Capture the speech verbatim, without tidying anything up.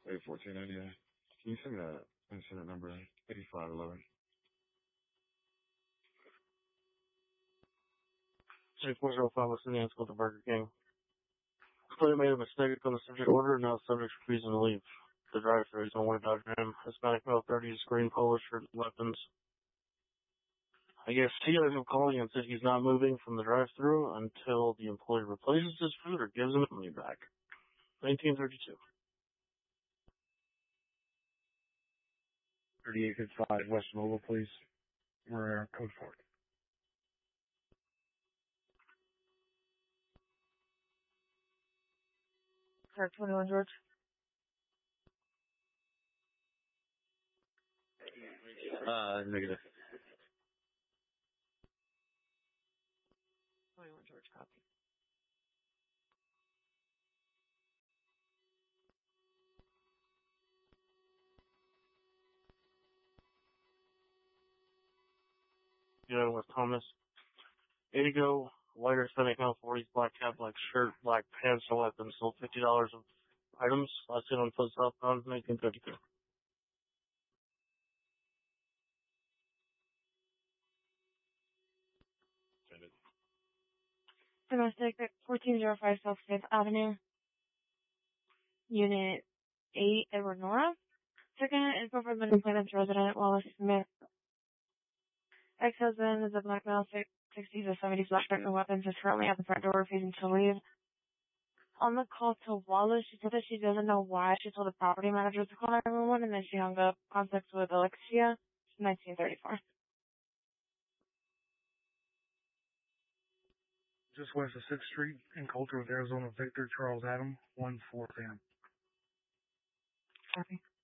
eight fourteen ninety-nine. Can you send me that incident number? eighty-five eleven. three four zero five, what's the name? Go to Burger King. Employee made a mistake on the subject order, now the subject's refusing to leave. The drive-thru is on white Dodge Ram. Hispanic male, thirties, green polo shirt, weapons. I guess he ended up calling and said he's not moving from the drive-thru until the employee replaces his food or gives him his money back. nineteen thirty-two. thirty-eight fifty-five West Mobile, please. We're uh, code four. Car twenty-one, George. Uh, negative. twenty-one, George, copy. Dealing with Thomas. Indigo, white Hispanic male, forties, black cap, black shirt, black pants, and weapons. Sold fifty dollars of items. Last seen on foot southbound, nineteen thirty-two. Send it. Domestic, fourteen oh five South fifth Avenue. Unit eight, Edward Nora. Second info for the complainant's resident, Wallace Smith. Ex-husband is a black male, sixties or seventies, black shirt and weapons, is currently at the front door refusing to leave. On the call to Wallace, she said that she doesn't know why. She told the property manager to call nine one one, and then she hung up. Contact with Alexia, nineteen thirty-four. Just west of sixth Street in Coulter with Arizona Victor, Charles Adam, one four Phantom. Copy.